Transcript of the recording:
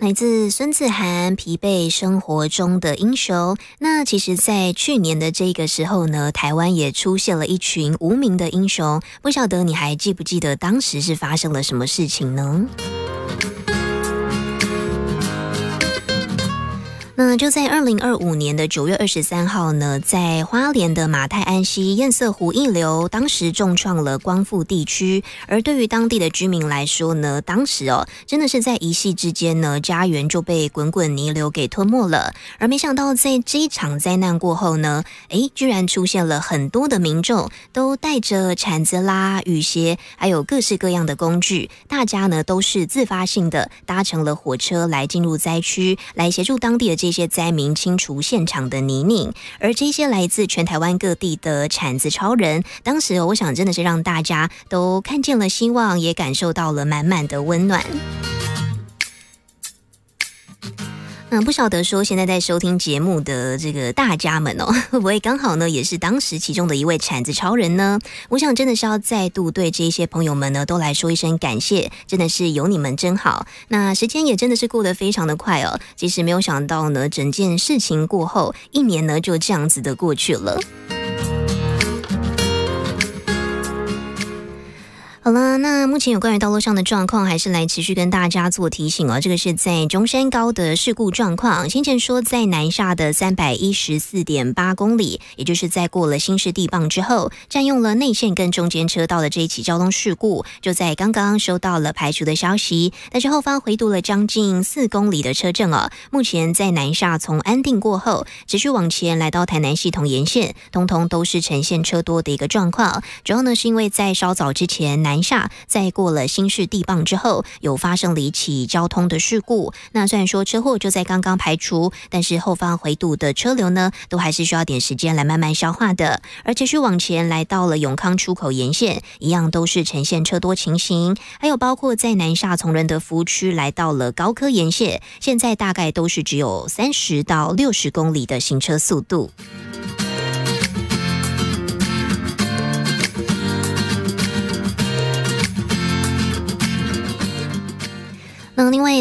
来自孙子涵疲惫生活中的英雄。那其实在去年的这个时候呢，台湾也出现了一群无名的英雄，不晓得你还记不记得当时是发生了什么事情呢？那就在2025年的9月23号呢，在花莲的马太安溪堰塞湖溢流，当时重创了光复地区。而对于当地的居民来说呢，当时真的是在一夕之间呢，家园就被滚滚泥流给吞没了。而没想到在这一场灾难过后呢，居然出现了很多的民众都带着铲子啦、雨鞋，还有各式各样的工具，大家呢都是自发性的搭乘了火车来进入灾区，来协助当地的这些灾民清除现场的泥泞。而这些来自全台湾各地的铲子超人，当时我想真的是让大家都看见了希望，也感受到了满满的温暖。不晓得说现在在收听节目的这个大家们会不会刚好呢也是当时其中的一位铲子超人呢？我想真的是要再度对这些朋友们呢都来说一声感谢，真的是有你们真好。那时间也真的是过得非常的快其实没有想到呢，整件事情过后1年呢就这样子的过去了。好了，那目前有关于道路上的状况，还是来持续跟大家做提醒这个是在中山高的事故状况。先前说在南下的314.8公里，也就是在过了新市地磅之后，占用了内线跟中间车道的这一起交通事故，就在刚刚收到了排除的消息。但是后方回读了将近4公里的车阵目前在南下从安定过后，持续往前来到台南系统沿线，通通都是呈现车多的一个状况。主要呢是因为在稍早之前南下在过了新市地磅之后，有发生了一起交通的事故。那虽然说车祸就在刚刚排除，但是后方回堵的车流呢，都还是需要点时间来慢慢消化的。而持续往前来到了永康出口沿线，一样都是呈现车多情形。还有包括在南下从仁德服务区来到了高科沿线，现在大概都是只有30到60公里的行车速度。那另外